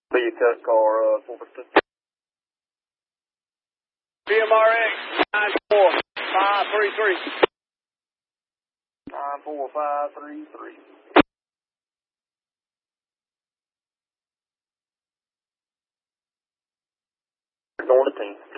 Be a cut car, 442. BMRX 94533. 94533. Going to 10.